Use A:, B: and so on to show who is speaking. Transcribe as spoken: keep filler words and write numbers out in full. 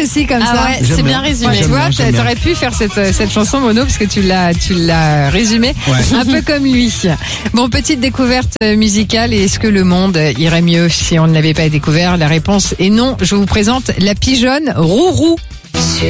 A: aussi comme
B: Ah
A: ça.
B: ouais,
C: J'aime
B: c'est
C: bien.
B: bien résumé.
A: Ouais, tu vois,
C: bien, j'aime
A: t'aurais pu faire cette, cette chanson Mono parce que tu l'as, tu l'as résumé
C: Ouais.
A: un peu comme lui. Bon, petite découverte musicale. Est-ce que le monde irait mieux si on ne l'avait pas découvert? La réponse est non. Je vous présente la pigeonne Rourou.